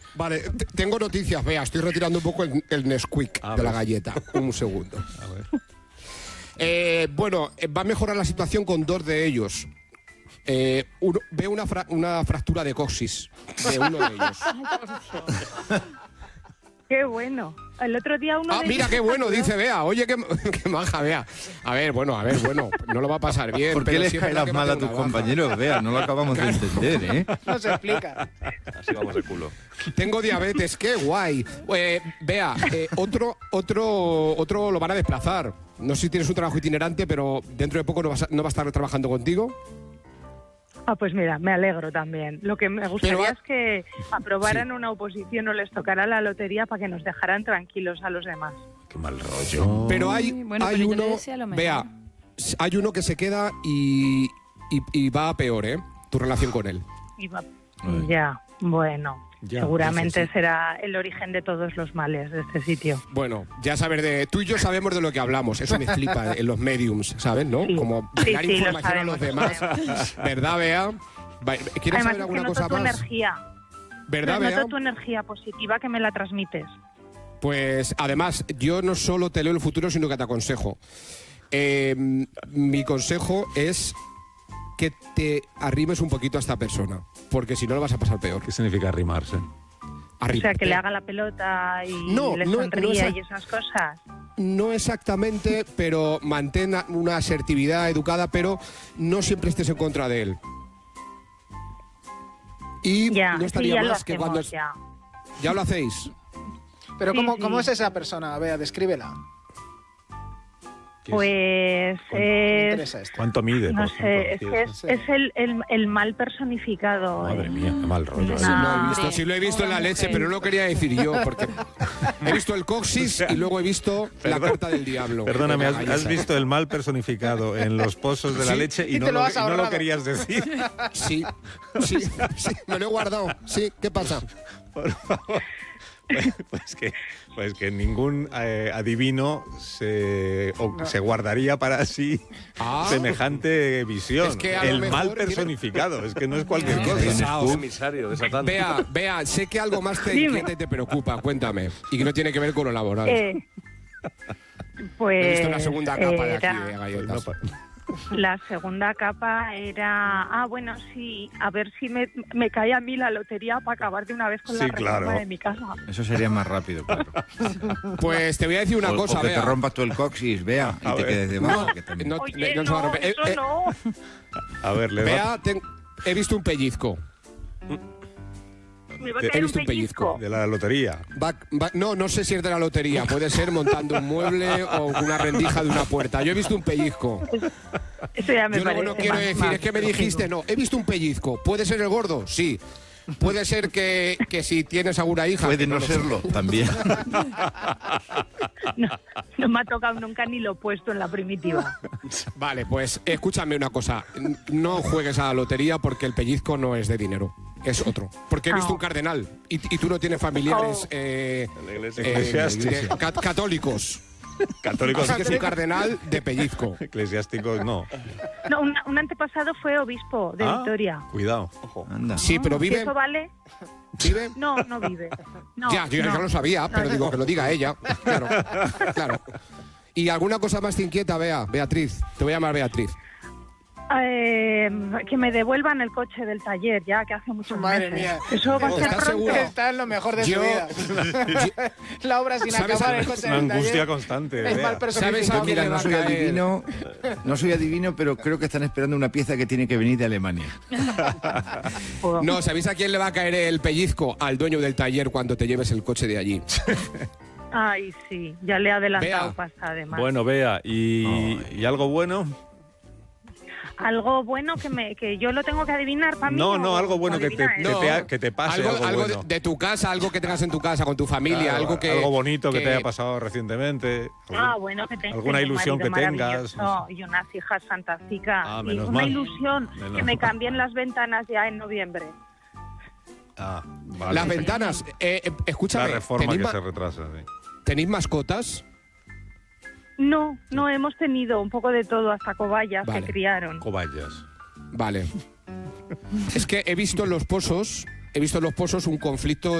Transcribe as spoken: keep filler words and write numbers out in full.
Vale, t- tengo noticias, vea, estoy retirando un poco el, el Nesquik A de la ver. galleta. Un segundo. A ver. Eh, bueno, eh, va a mejorar la situación con dos de ellos. Eh, uno, veo una, fra- una fractura de coxis de uno de ellos. Qué bueno. El otro día uno Ah, de mira ellos qué bueno, salió. dice Bea. Oye, qué, qué maja, Bea. A ver, bueno, a ver, bueno, no lo va a pasar bien. ¿Por qué pero les sí es cae verdad las que va mal a tener tus una baja. compañeros? Vea, no lo acabamos de entender, ¿eh? No se explica. Así vamos de culo. Tengo diabetes, qué guay. Eh, Bea, eh, otro, otro, otro lo van a desplazar. No sé si tienes un trabajo itinerante, pero dentro de poco no, vas a- no va a estar trabajando contigo. Ah, pues mira, me alegro también. Lo que me gustaría Pero- es que aprobaran Sí. una oposición o les tocara la lotería para que nos dejaran tranquilos a los demás. Qué mal rollo. Pero hay, Bueno, hay pero yo le uno, deseo lo mejor. Bea, hay uno que se queda y, y, y va a peor, ¿eh? Tu relación con él. Y va- Ay. Ya, bueno. Ya, seguramente sí, sí. será el origen de todos los males de este sitio. Bueno, ya sabes, de, tú y yo sabemos de lo que hablamos. Eso me flipa en los mediums, ¿sabes? ¿No? Sí. Como Sí, dar sí, lo información a sabemos, los demás. lo ¿Verdad, Bea? Va- ¿Quieres Además, saber es que alguna noto cosa tu más? energía. ¿Verdad, Noto Bea? tu energía positiva que me la transmites. Pues además, yo no solo te leo el futuro, sino que te aconsejo. Eh, mi consejo es que te arrimes un poquito a esta persona, porque si no lo vas a pasar peor. ¿Qué significa arrimarse? O Arri- sea, que le haga la pelota y No, le no, no sonría es a- y esas cosas. No exactamente, pero mantén una asertividad educada, pero no siempre estés en contra de él. Y Ya, no estaría sí, ya lo más que hacemos, cuando... ya. ¿Ya lo hacéis? Pero Sí, ¿cómo, sí. ¿cómo es esa persona? Vea, descríbela. ¿Qué es? Pues Me es... interesa esto. ¿Cuánto mide? No por sé, es, ejemplo? que ¿Qué es, es el, el, el mal personificado. Madre eh. mía, qué mal rollo. Sí, ¿eh? no. Lo he visto, sí. sí lo he visto en la Pobre leche, mujer. pero no lo quería decir yo, porque he visto el coxis y luego he visto la Perdón- carta del diablo. Perdóname, De la has, has galleta. visto el mal personificado en los pozos de la Sí. leche y, Y no, te lo lo, has y no lo ahorrado. querías decir. Sí, sí, sí, me lo he guardado. Sí, ¿qué pasa? Por favor. Pues que, pues que ningún eh, adivino se, o se guardaría para sí Ah. semejante visión. Es que a lo el mejor mal tiene- personificado, es que no es cualquier No. cosa. Pesaos. emisario de Satán. Vea, vea, sé que algo más te Dime. inquieta y te preocupa, cuéntame. Y que no tiene que ver con lo laboral. Eh, pues He visto la segunda capa de aquí era- de galletas. La segunda capa era... Ah, bueno, sí, a ver si me, me cae a mí la lotería para acabar de una vez con la Sí, reforma claro. de mi casa. Eso sería más rápido, claro. Pues te voy a decir una o, cosa, o que Bea. te rompas tú el coxis, vea, y A te ver. quedes debajo. No, que también- no, Oye, no se va a no, romper. Eh, eso eh, no. A ver, le Bea, ten- he visto un pellizco. Me va a He caer un visto un pellizco. de la lotería. Va- va- no, no sé si es de la lotería. Puede ser montando un mueble o una rendija de una puerta. Yo he visto un pellizco. Eso ya me Yo parece luego no quiero más- decir, más es que me lógico. dijiste, no, he visto un pellizco. ¿Puede ser el gordo? Sí. Puede ser que, que si tienes alguna hija... Puede que no lo sé. serlo, también. No, no me ha tocado nunca ni lo opuesto en la primitiva. Vale, pues escúchame una cosa. N- No juegues a la lotería porque el pellizco no es de dinero. Es otro. Porque he visto Ah. un cardenal y, y tú no tienes familiares Oh. eh, En la iglesia eh, eclesiástica. de- ca- católicos. Católicos Así que es un cardenal de pellizco. eclesiásticos, no. No, un, un antepasado fue obispo de Ah, Victoria. Cuidado, ojo. Anda. Sí, pero ¿Y vive... eso vale? ¿Vive? No, no vive. No, ya, yo ya no. lo sabía, pero No, digo no. que lo diga ella. Claro, claro. ¿Y alguna cosa más te inquieta, Bea? Beatriz. Te voy a llamar Beatriz. Eh, que me devuelvan el coche del taller, ya que hace muchos Madre meses. mía. Eso va a ser ¿Estás pronto. seguro? Está en lo mejor de Yo- su vida. La obra sin ¿Sabes? acabar, el coche Una del angustia taller. constante. Es Bea. mal ¿Sabes personificado. a Mira, le va no a soy caer? adivino, no soy adivino, pero creo que están esperando una pieza que tiene que venir de Alemania. Joder. No, ¿sabéis a quién le va a caer el pellizco? Al dueño del taller cuando te lleves el coche de allí. Ay, sí, ya le he adelantado Bea. pasta además. Bueno, Bea, ¿y, ¿y algo bueno? Algo bueno que me que yo lo tengo que adivinar para mí. No, o- no, algo bueno o que te, adivina que él? No. te, ha- que te pase. algo Algo, algo bueno. de, de tu casa, algo que tengas en tu casa con tu familia, Claro, algo que... algo bonito que, que- te haya pasado recientemente. Ah, bueno, que tengo alguna un ilusión marido que tengas. maravilloso y unas hijas fantásticas. Ah, y menos una mal. ilusión Menos que me mal. cambien las ventanas ya en noviembre. Ah, vale. Las ventanas. Eh, eh, La escúchame, reforma ¿tenéis, que ma- se retrasa. Sí. ¿tenéis mascotas? No, no hemos tenido un poco de todo, hasta cobayas Vale. que criaron. Cobayas. Vale. Es que he visto en los pozos, he visto en los pozos un conflicto